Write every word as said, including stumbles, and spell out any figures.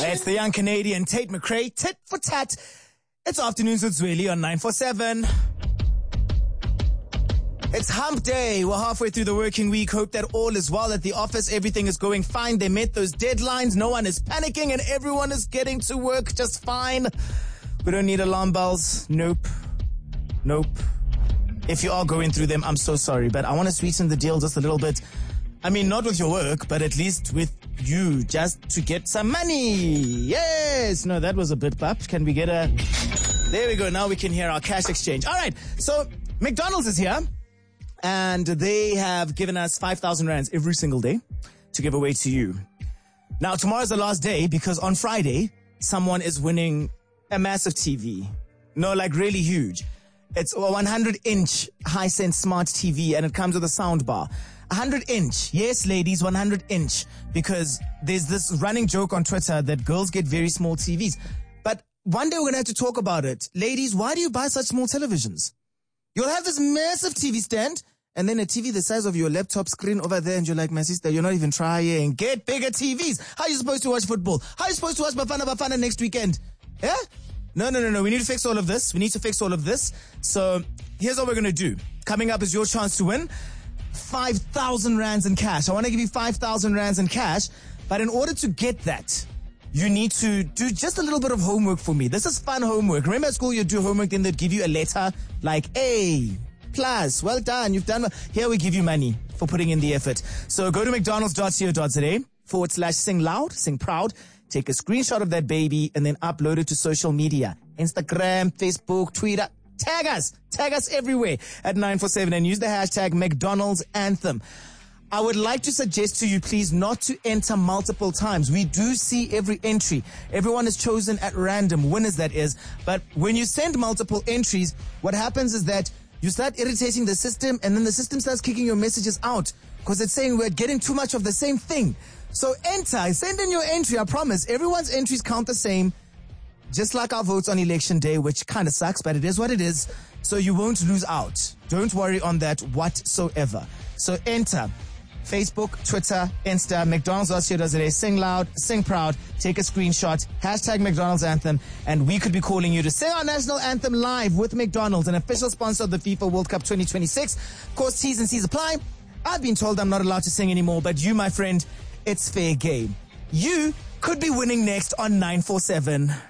It's the young Canadian Tate McRae, tit for tat. It's Afternoons with Zweli on nine four seven. It's hump day. We're halfway through the working week. Hope that all is well at the office. Everything is going fine. They met those deadlines. No one is panicking and everyone is getting to work just fine. We don't need alarm bells. Nope. Nope. If you are going through them, I'm so sorry, but I want to sweeten the deal just a little bit. I mean, not with your work, but at least with you, just to get some money. Yes. No, that was a bit bumped. Can we get a... There we go. Now we can hear our cash exchange. All right. So McDonald's is here and they have given us five thousand rands every single day to give away to you. Now, tomorrow's the last day because on Friday, someone is winning a massive T V. No, like really huge. It's a one hundred inch Hisense smart T V and it comes with a sound bar. one hundred inch. Yes, ladies, one hundred inch. Because there's this running joke on Twitter that girls get very small T Vs. But one day we're going to have to talk about it. Ladies, why do you buy such small televisions? You'll have this massive T V stand and then a T V the size of your laptop screen over there and you're like, my sister, you're not even trying. Get bigger T Vs. How are you supposed to watch football? How are you supposed to watch Bafana Bafana next weekend? Yeah? No, no, no, no. We need to fix all of this. We need to fix all of this. So here's what we're going to do. Coming up is your chance to win five thousand rands in cash. I want to give you five thousand rands in cash. But in order to get that, you need to do just a little bit of homework for me. This is fun homework. Remember at school you do homework, then they'd give you a letter like A plus. Well done. You've done well. Here we give you money for putting in the effort. So go to mcdonalds.co.za forward slash sing loud, sing proud. Take a screenshot of that baby and then upload it to social media. Instagram, Facebook, Twitter. Tag us. Tag us everywhere at nine four seven and use the hashtag McDonald's Anthem. I would like to suggest to you, please, not to enter multiple times. We do see every entry. Everyone is chosen at random, winners that is. But when you send multiple entries, what happens is that you start irritating the system and then the system starts kicking your messages out because it's saying we're getting too much of the same thing. So enter, send in your entry, I promise. Everyone's entries count the same, just like our votes on election day, which kind of sucks, but it is what it is. So you won't lose out. Don't worry on that whatsoever. So enter Facebook, Twitter, Insta, McDonald's.co.za, sing loud, sing proud, take a screenshot, hashtag McDonald's Anthem, and we could be calling you to sing our national anthem live with McDonald's, an official sponsor of the FIFA World Cup twenty twenty-six. Of course, T's and C's apply. I've been told I'm not allowed to sing anymore, but you, my friend, it's fair game. You could be winning next on nine four seven.